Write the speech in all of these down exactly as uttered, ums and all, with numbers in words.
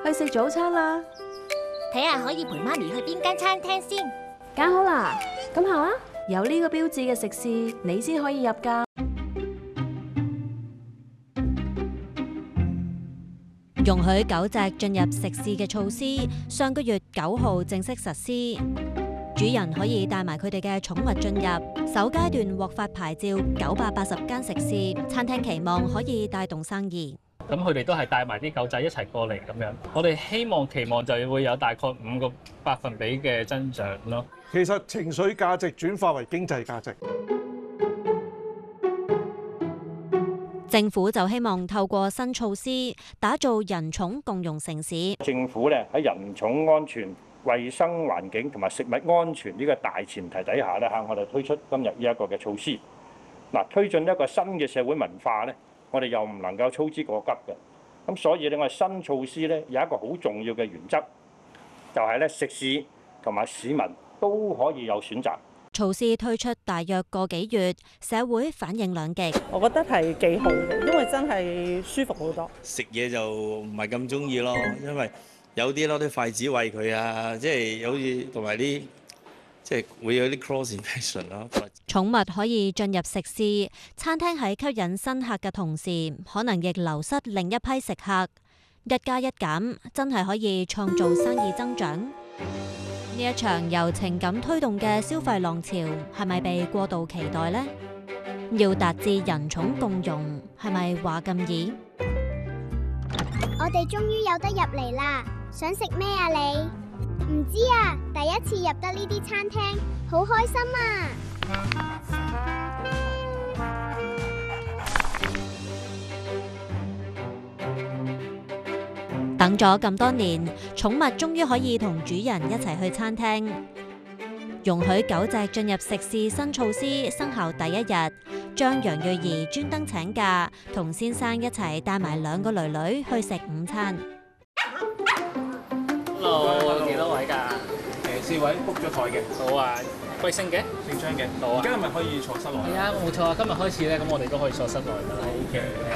去食早餐啦！ 睇下可以陪媽咪去邊間餐廳先。 揀好啦，咁行啦。有呢個標誌嘅食肆，你先可以入㗎。 容許狗隻進入食肆嘅措施，上個月九號正式實施。主人可以帶埋佢哋嘅寵物進入。首階段獲發牌照九百八十間食肆，餐廳期望可以帶動生意。 咁佢哋都係帶埋啲狗仔一齊過嚟咁樣，我哋希望期望就會有大概五個百分比嘅增長咯。 其實情緒價值轉化為經濟價值。 政府就希望透過新措施，打造人寵共融城市。 政府咧喺人寵安全、衛生環境同埋食物安全呢個大前提底下咧嚇，我哋推出今日呢一個嘅措施。嗱，推進一個新嘅社會文化咧，我哋又唔能夠操之過急嘅。咁所以咧，我哋新措施咧有一個好重要嘅原則，就係咧食肆同埋市民都可以有選擇。 措施推出大約個幾月，社會反應兩極。 我覺得係幾好嘅，因為真係舒服好多。 食嘢就唔係咁中意咯，因為有啲攞啲筷子餵佢啊，即係好似同埋啲即係會有啲 cross infection 咯。 寵物可以進入食肆，餐廳喺吸引新客嘅同時，可能亦流失另一批食客。一加一減，真係可以創造生意增長。呢一場由情感推動嘅消費浪潮，係咪被過度期待呢？要達至人寵共融，係咪話咁易？ 我哋終於有得入嚟啦！想食咩啊你？唔知啊，第一次入得呢啲餐廳，好開心啊！ 等咗咁多年，寵物終於可以同主人一齊去餐廳。容許狗隻進入食肆新措施生效第一日，將楊瑞儀專登請假，同先生一齊帶埋兩個囡囡去食午餐。 Hello，幾多位㗎？ 誒四位 book 咗台嘅。 好啊，貴姓嘅？ 姓張嘅。 好啊。 而家係咪可以坐室內？ 係啊，冇錯啊，今日開始咧，咁我哋都可以坐室內㗎啦。 OK，係啊。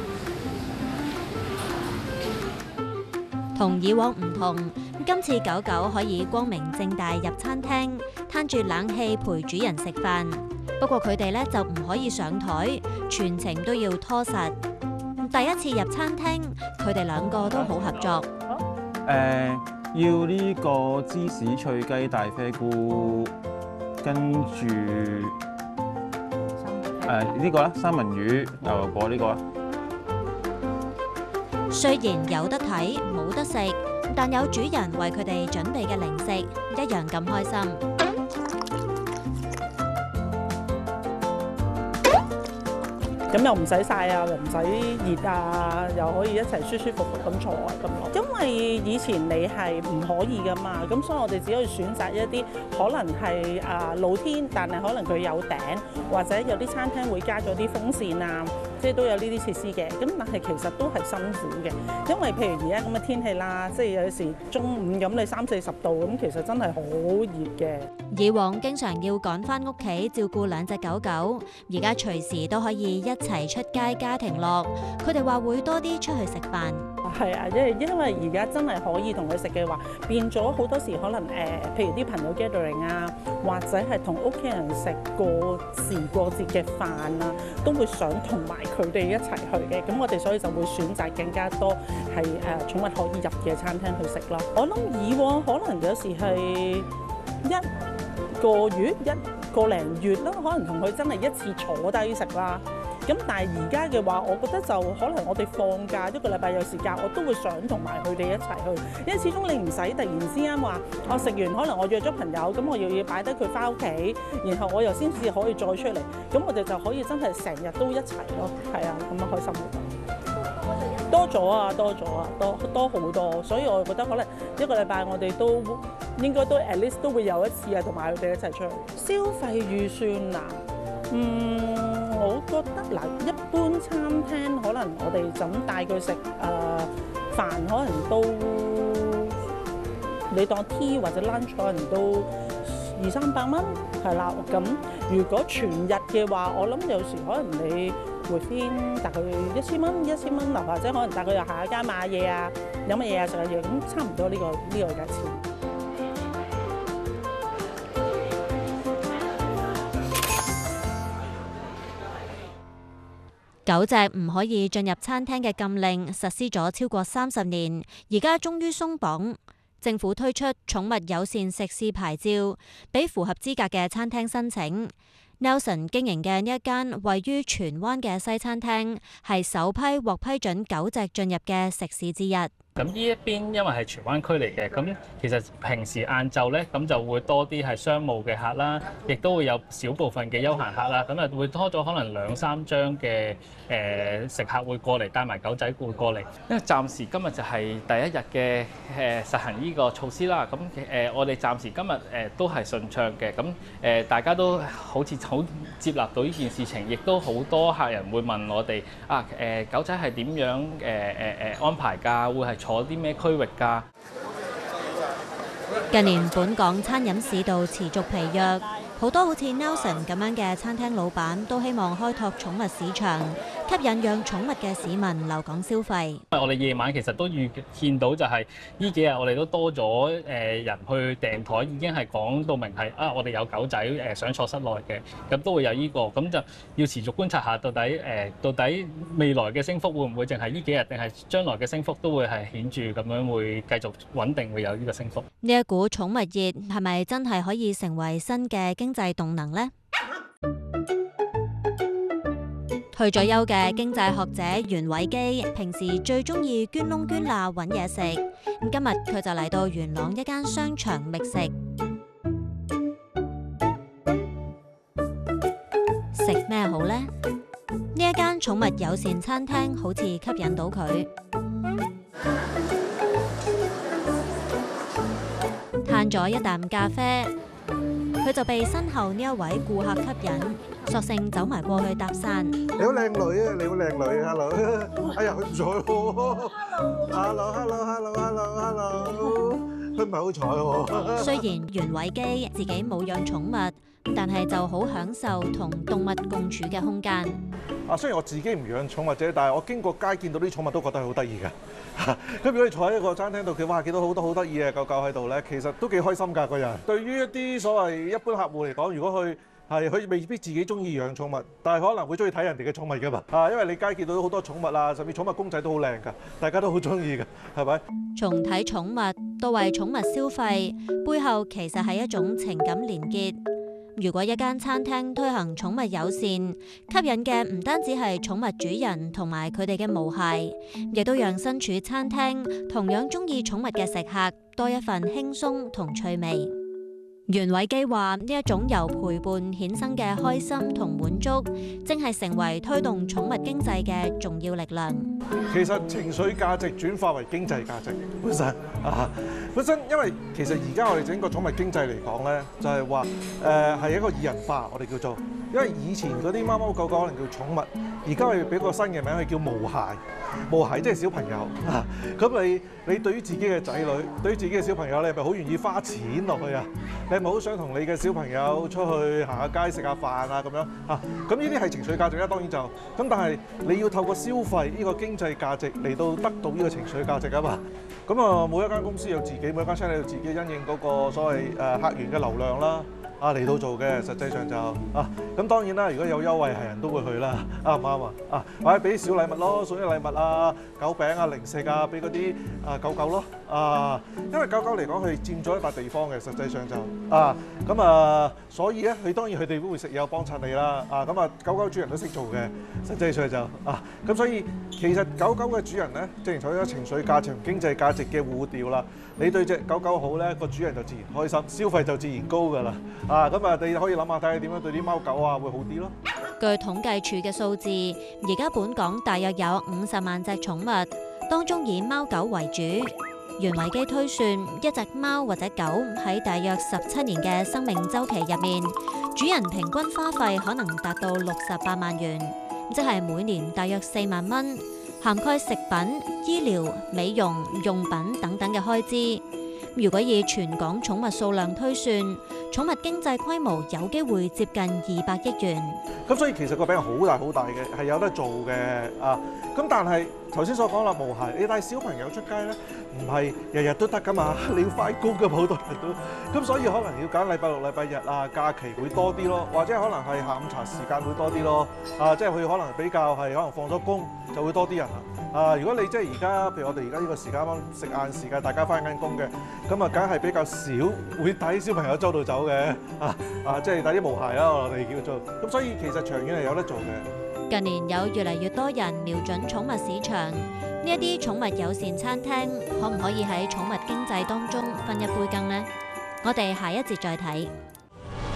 同以往唔同，今次狗狗可以光明正大入餐廳，攤住冷氣陪主人食飯。不過佢哋咧就唔可以上台，全程都要拖實。第一次入餐廳，佢哋兩個都好合作。 誒、呃，要呢個芝士脆雞大啡菇，跟住誒呢個啦，三文魚牛油果呢個啦。 雖然有得睇冇得食，但有主人為佢哋準備嘅零食，一樣咁開心。 咁又唔使曬啊，又唔使熱啊，又可以一齊舒舒服服咁坐啊咁咯。因為以前你係唔可以噶嘛，咁所以我哋只可以選擇一啲可能係啊露天，但係可能佢有頂，或者有啲餐廳會加咗啲風扇啊，即係都有呢啲設施嘅。咁但係其實都係辛苦嘅，因為譬如而家咁嘅天氣啦，即係有時中午咁你三四十度咁，其實真係好熱嘅。 以往經常要趕返屋企照顧兩隻狗狗，而家隨時都可以一齊出街家庭樂。佢哋話會多啲出去食飯。 係啊，因為因為而家真係可以同佢食嘅話，變咗好多時可能誒、呃，譬如啲朋友 gathering 啊，或者係同屋企人食過時過節嘅飯啊，都會想同埋佢哋一齊去嘅。咁我哋所以就會選擇更加多係誒、呃、寵物可以入嘅餐廳去食咯。我諗以往可能有時係一個月一個零月啦，可能同佢真係一次坐低食啦。咁但係而家嘅話，我覺得就可能我哋放假一個禮拜有時間，我都會想同埋佢哋一齊去，因為始終你唔使突然之間話我食完，可能我約咗朋友，咁我又要擺低佢翻屋企，然後我又先至可以再出嚟，咁我哋就可以真係成日都一齊咯，係啊，咁樣開心好多。多咗啊，多咗啊，多多好多，所以我覺得可能一個禮拜我哋都應該都 at least 都會有一次啊，同埋佢哋一齊出去。消費預算啊，嗯。我覺得嗱，一般餐廳可能我哋就咁帶佢食誒飯，可能都你當 tea 或者 lunch 可能都二三百蚊，係啦。咁如果全日嘅話，我諗有時可能你 within 大概一千蚊、一千蚊樓下，即係可能帶佢去下一間買嘢啊、飲乜嘢啊、食下嘢，咁差唔多呢、個呢、個價錢。 狗隻唔可以進入餐廳嘅禁令實施咗超過三十年，而家終於鬆綁。政府推出寵物友善食肆牌照，俾符合資格嘅餐廳申請。Nelson 經營嘅呢一間位於荃灣嘅西餐廳，係首批獲批准狗隻進入嘅食肆之一。 咁呢一邊因為係荃灣區嚟嘅，咁其實平時晏晝咧，咁就會多啲係商務嘅客啦，亦都會有少部分嘅休閒客啦，咁啊會多咗可能兩三張嘅誒食客會過嚟，帶埋狗仔會過嚟。 因為暫時今日就係第一日嘅誒實行呢個措施啦，咁誒我哋暫時今日誒都係順暢嘅，咁誒大家都好似好接納到呢件事情，亦都好多客人會問我哋啊誒狗仔係點樣誒誒誒安排㗎？會係坐啲咩區域㗎？ 近年本港餐飲市道持續疲弱，好多好似 Nelson 咁樣嘅餐廳老闆都希望開拓寵物市場，吸引養寵物嘅市民留港消費。 我哋夜晚其實都預見到就係呢幾日我哋都多咗誒人去訂台，已經係講到明係啊，我哋有狗仔誒想坐室內嘅，咁都會有呢個，咁就要持續觀察下到底誒到底未來嘅升幅會唔會淨係呢幾日，定係將來嘅升幅都會係顯著咁樣會繼續穩定會有呢個升幅。 呢一股寵物熱係咪真係可以成為新嘅經濟動能呢？退咗休嘅經濟學者袁偉基，平時最中意捐窿捐罅揾嘢食。咁今日佢就嚟到元朗一間商場覓食，食咩好呢？呢一間寵物友善餐廳好似吸引到佢。嘆咗一啖咖啡，佢就被身後呢一位顧客吸引，索性走埋過去搭訕。 你好靚女啊！你好靚女，hello！哎呀，佢唔睬喎，hello，hello，hello，hello，hello，佢唔係好睬喎。 雖然袁偉基自己冇養寵物，但係就好享受同動物共處嘅空間。 啊，雖然我自己唔養寵物啫，但係我經過街見到啲寵物都覺得係好得意嘅。咁如果你坐喺一個餐廳度，佢哇見到好多好得意嘅狗狗喺度咧，其實都幾開心㗎個人。對於一啲所謂一般客戶嚟講，如果佢係佢未必自己中意養寵物，但係可能會中意睇人哋嘅寵物㗎嘛。啊，因為你街見到好多寵物啊，甚至寵物公仔都好靚㗎，大家都好中意㗎，係咪？ 從睇寵物到為寵物消費，背後其實係一種情感連結。如果一間餐廳推行寵物友善，吸引嘅唔單止係寵物主人同埋佢哋嘅毛孩，亦都讓身處餐廳同樣中意寵物嘅食客多一份輕鬆同趣味。袁偉基話：呢一種由陪伴衍生嘅開心同滿足，正係成為推動寵物經濟嘅重要力量。 其實情緒價值轉化為經濟價值本身啊，本身因為其實而家我哋整個寵物經濟嚟講咧，就係話誒係一個擬人化，我哋叫做，因為以前嗰啲貓貓狗狗可能叫寵物，而家我哋俾個新嘅名，佢叫毛孩。毛孩即係小朋友啊，咁你你對於自己嘅仔女，對於自己嘅小朋友，你係咪好願意花錢落去啊？你係咪好想同你嘅小朋友出去行下街食下飯啊咁樣啊？咁呢啲係情緒價值啦，當然就咁，但係你要透過消費呢個經濟價值嚟到得到呢個情緒價值啊嘛。咁啊，每一間公司有自己，每一間餐廳有自己因應嗰個所謂誒客源嘅流量啦。啊嚟到做嘅，實際上就啊咁當然啦，如果有優惠係人都會去啦，啱唔啱啊？啊或者俾啲小禮物咯，送啲禮物啊、狗餅啊、零食啊，俾嗰啲啊狗狗咯啊，因為狗狗嚟講佢佔咗一笪地方嘅，實際上就啊咁啊，所以咧佢當然佢哋都會食嘢幫襯你啦，啊咁啊狗狗主人都識做嘅，實際上就啊咁所以其實狗狗嘅主人咧，正如採咗情緒價值同經濟價值嘅互調啦，你對隻狗狗好咧，個主人就自然開心，消費就自然高㗎啦。啊，咁啊，你可以諗下睇下點樣對啲貓狗啊會好啲咯。 據統計處嘅數字，而家本港大約有五十萬隻寵物，當中以貓狗為主。袁偉基推算，一隻貓或者狗喺大約十七年嘅生命週期入面，主人平均花費可能達到六十八萬元，即係每年大約四萬蚊，涵蓋食品、醫療、美容、用品等等嘅開支。如果以全港寵物數量推算， 寵物經濟規模有機會接近二百億元。 咁所以其實個餅係好大好大嘅，係有得做嘅啊！咁但係頭先所講啦，無鞋你帶小朋友出街咧，唔係日日都得噶嘛，你要翻工嘅好多人都，咁所以可能要揀禮拜六、禮拜日啊，假期會多啲咯，或者可能係下午茶時間會多啲咯，啊，即係佢可能比較係可能放咗工就會多啲人啦。啊，如果你即係而家，譬如我哋而家呢個時間食晏時間，大家翻緊工嘅，咁啊，梗係比較少會帶啲小朋友周到走嘅，啊啊，即係帶啲毛鞋啦，我哋叫做，咁所以其實長遠係有得做嘅。 近年有越嚟越多人瞄準寵物市場，呢一啲寵物友善餐廳可唔可以喺寵物經濟當中分一杯羹呢？我哋下一節再睇。